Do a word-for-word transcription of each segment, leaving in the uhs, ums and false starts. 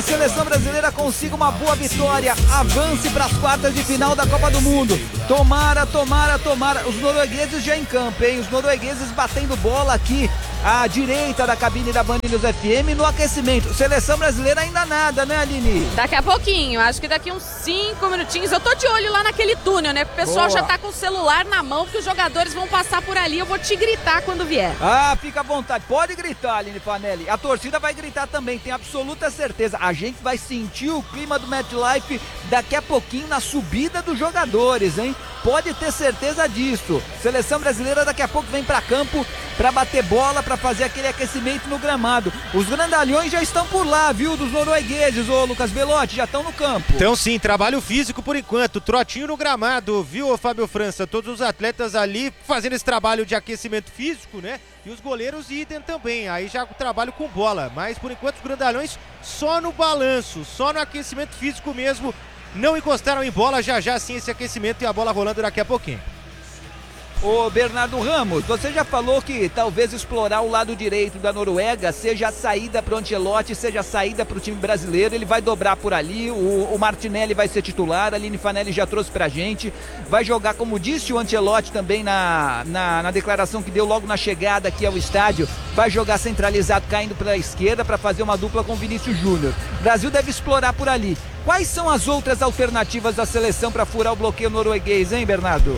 a seleção brasileira consiga uma boa vitória, avance para as quartas de final da Copa do Mundo. Tomara, tomara, tomara. Os noruegueses já em campo, hein? Os noruegueses batendo bola aqui à direita da cabine da Band News F M no aquecimento. Seleção brasileira ainda nada, né, Aline? Daqui a pouquinho, acho que daqui uns cinco minutinhos. Eu tô de olho lá naquele túnel, né? O pessoal Boa. já tá com o celular na mão, que os jogadores vão passar por ali. Eu vou te gritar quando vier. Ah, fica à vontade. Pode gritar, Aline Fanelli. A torcida vai gritar também, tenho absoluta certeza. A gente vai sentir o clima do MetLife daqui a pouquinho na subida dos jogadores, hein? Pode ter certeza disso. Seleção brasileira daqui a pouco vem pra campo pra bater bola, pra fazer aquele aquecimento no gramado. Os grandalhões já estão por lá, viu? Dos noruegueses, ô Lucas Belotti, já estão no campo. Então sim, trabalho físico por enquanto, trotinho no gramado, viu, Fábio França? Todos os atletas ali fazendo esse trabalho de aquecimento físico, né? E os goleiros idem também, aí já o trabalho com bola. Mas por enquanto os grandalhões só no balanço, só no aquecimento físico mesmo. Não encostaram em bola, já já sim esse aquecimento e a bola rolando daqui a pouquinho. Ô Bernardo Ramos, você já falou que talvez explorar o lado direito da Noruega seja a saída para o Ancelotti, seja a saída para o time brasileiro. Ele vai dobrar por ali, o, o Martinelli vai ser titular, a Aline Fanelli já trouxe pra gente. Vai jogar, como disse o Ancelotti também na, na, na declaração que deu logo na chegada aqui ao estádio, vai jogar centralizado caindo pela esquerda para fazer uma dupla com Vinícius Júnior. O Brasil deve explorar por ali. Quais são as outras alternativas da seleção para furar o bloqueio norueguês, hein, Bernardo?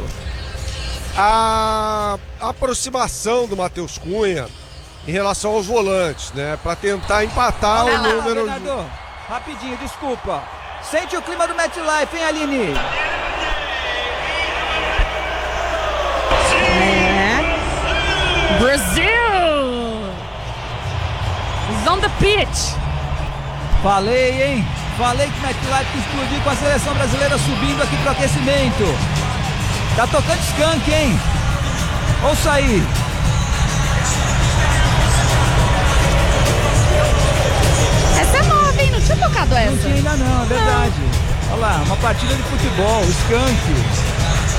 A aproximação do Matheus Cunha em relação aos volantes, né? Para tentar empatar Olha o lá, número. Bernardo, rapidinho, desculpa. Sente o clima do MetLife, hein, Aline? É. Brasil is on the pitch. Falei, hein? Falei que o MetLife explodiu com a seleção brasileira subindo aqui pro aquecimento. Tá tocando skunk, hein? Ouça aí. Essa é nova, hein? Não tinha tocado essa. Não tinha ainda não, é verdade. Olha lá, uma partida de futebol, skunk.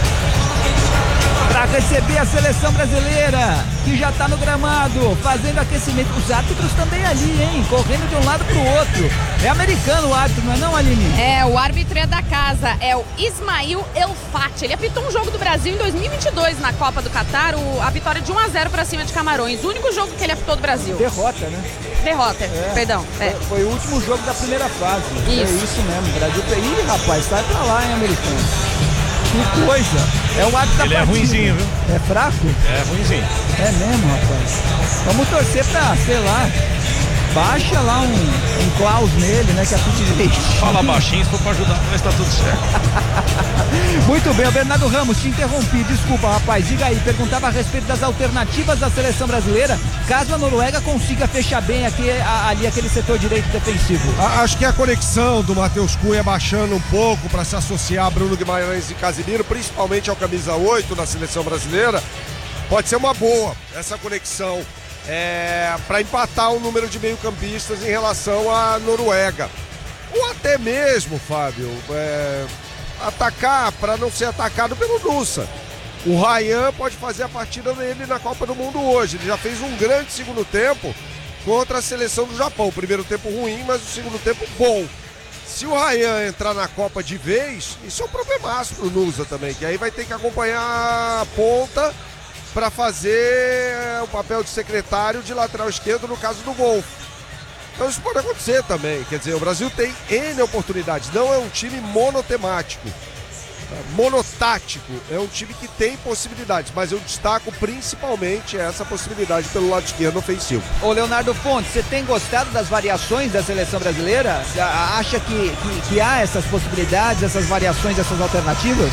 Para receber a seleção brasileira, que já tá no gramado, fazendo aquecimento. Os árbitros também ali, hein? Correndo de um lado pro outro. É americano o árbitro, não é não, Aline? É, o árbitro é da casa, é o Ismail Elfati. Ele apitou um jogo do Brasil em dois mil e vinte e dois na Copa do Catar, o, a vitória de um a zero pra cima de Camarões. O único jogo que ele apitou do Brasil. Derrota, né? Derrota, É. perdão. É. Foi, foi o último jogo da primeira fase. Isso. É isso mesmo. O Brasil. Ih, rapaz, sai pra lá, hein, americano. Que coisa. É o árbitro da Ele partida. é ruinzinho, viu? É fraco? É ruinzinho. É mesmo, rapaz. Vamos torcer pra, sei lá, baixa lá um, um Klaus nele, né, que apite direito. Fala baixinho, se for pra ajudar, mas tá tudo certo. Muito bem, o Bernardo Ramos, te interrompi, desculpa, rapaz. Diga aí, perguntava a respeito das alternativas da seleção brasileira, caso a Noruega consiga fechar bem aqui, a, ali aquele setor direito defensivo. A- Acho que a conexão do Matheus Cunha baixando um pouco para se associar a Bruno Guimarães e Casemiro, principalmente ao camisa oito da seleção brasileira, pode ser uma boa essa conexão é, para empatar o número de meio-campistas em relação à Noruega. Ou até mesmo, Fábio, é, atacar para não ser atacado pelo Nusa. O Ryan pode fazer a partida dele na Copa do Mundo hoje. Ele já fez um grande segundo tempo contra a seleção do Japão. O primeiro tempo ruim, mas o segundo tempo bom. Se o Ryan entrar na Copa de vez, isso é um problemaço pro Nusa também, que aí vai ter que acompanhar a ponta para fazer o papel de secretário de lateral esquerdo no caso do Wolf. Então isso pode acontecer também. Quer dizer, o Brasil tem N oportunidades. Não é um time monotemático, monotático. É um time que tem possibilidades, mas eu destaco principalmente essa possibilidade pelo lado esquerdo ofensivo. Ô Leonardo Fontes, você tem gostado das variações da seleção brasileira? Você acha que, que, que há essas possibilidades, essas variações, essas alternativas?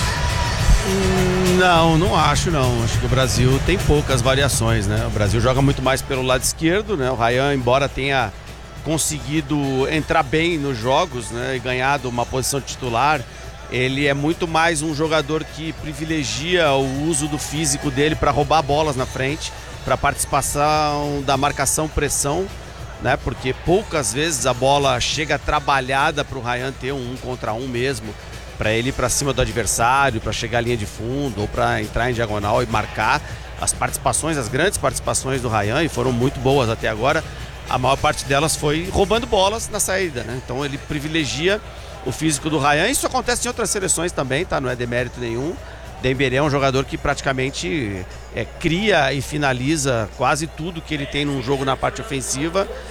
Hum, Não, não acho não. Acho que o Brasil tem poucas variações, né? O Brasil joga muito mais pelo lado esquerdo, né? O Ryan, embora tenha conseguido entrar bem nos jogos, né, e ganhado uma posição titular, ele é muito mais um jogador que privilegia o uso do físico dele para roubar bolas na frente, para participação da marcação-pressão, né? Porque poucas vezes a bola chega trabalhada para o Ryan ter um um contra um mesmo, para ele ir para cima do adversário, para chegar à linha de fundo ou para entrar em diagonal e marcar. As participações, as grandes participações do Ryan, e foram muito boas até agora, a maior parte delas foi roubando bolas na saída, né? Então ele privilegia o físico do Ryan. Isso acontece em outras seleções também, tá? Não é demérito nenhum. Dembélé é um jogador que praticamente é, cria e finaliza quase tudo que ele tem num jogo na parte ofensiva.